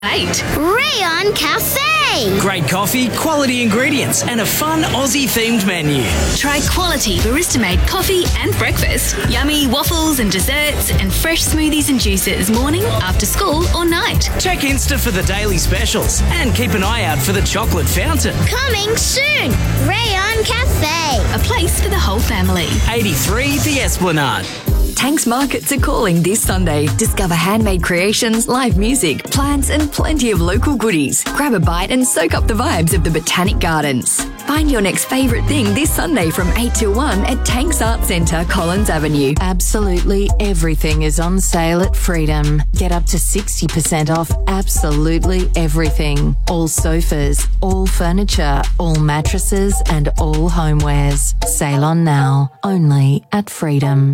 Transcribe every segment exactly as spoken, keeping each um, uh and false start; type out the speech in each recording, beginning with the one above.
Eight. Rayon Cafe. Great coffee, quality ingredients, and a fun Aussie-themed menu. Try quality barista-made coffee and breakfast. Yummy waffles and desserts and fresh smoothies and juices morning, after school or night. Check Insta for the daily specials and keep an eye out for the chocolate fountain. Coming soon. Rayon Cafe. A place for the whole family. eighty-three The Esplanade. Tanks Markets are calling this Sunday. Discover handmade creations, live music, plants and plenty of local goodies. Grab a bite and soak up the vibes of the Botanic Gardens. Find your next favourite thing this Sunday from eight till one at Tanks Arts Centre, Collins Avenue. Absolutely everything is on sale at Freedom. Get up to sixty percent off absolutely everything. All sofas, all furniture, all mattresses and all homewares. Sale on now, only at Freedom.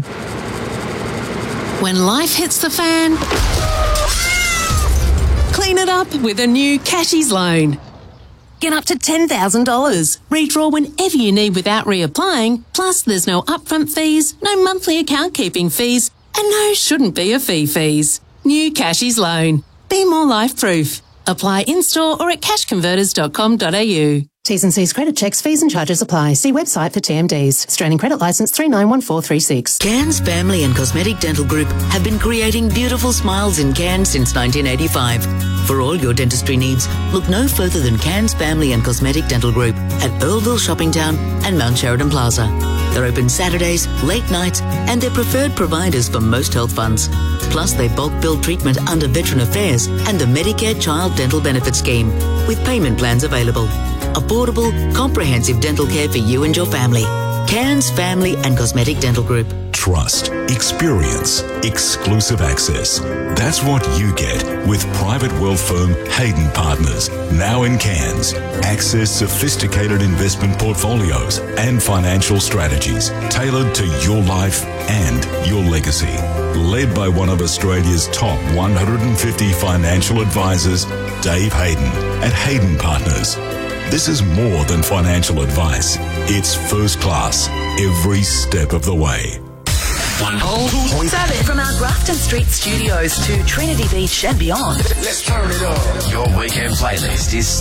When life hits the fan, clean it up with a new Cashies loan. Get up to ten thousand dollars. Redraw whenever you need without reapplying. Plus, there's no upfront fees, no monthly account keeping fees, and no shouldn't be a fee fees. New Cashies loan. Be more life-proof. Apply in-store or at cash converters dot com dot a u. T's and C's credit checks, fees and charges apply. See website for T M Ds. Australian Credit Licence three nine one four three six. Cairns Family and Cosmetic Dental Group have been creating beautiful smiles in Cairns since nineteen eighty-five. For all your dentistry needs, look no further than Cairns Family and Cosmetic Dental Group at Earlville Shopping Town and Mount Sheridan Plaza. They're open Saturdays, late nights, and they're preferred providers for most health funds. Plus, they bulk bill treatment under Veteran Affairs and the Medicare Child Dental Benefit Scheme, with payment plans available. Affordable, comprehensive dental care for you and your family. Cairns Family and Cosmetic Dental Group. Trust, experience, exclusive access. That's what you get with private wealth firm Hayden Partners, now in Cairns. Access sophisticated investment portfolios and financial strategies tailored to your life and your legacy. Led by one of Australia's top one hundred fifty financial advisors, Dave Hayden at Hayden Partners. This is more than financial advice. It's first class every step of the way. one oh point seven From our Grafton Street studios to Trinity Beach and beyond. Let's turn it up. Your weekend playlist is